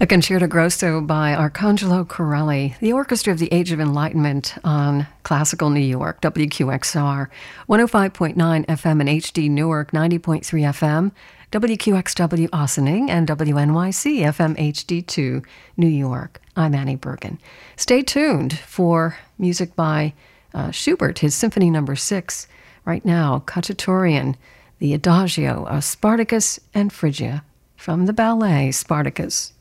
A concerto grosso by Arcangelo Corelli, the Orchestra of the Age of Enlightenment on Classical New York, WQXR, 105.9 FM in HD Newark, 90.3 FM, WQXW Ossining, and WNYC FM HD2 New York. I'm Annie Bergen. Stay tuned for music by Schubert, his Symphony No. 6. Right now, Cacciatorian, the Adagio of Spartacus and Phrygia from the ballet Spartacus.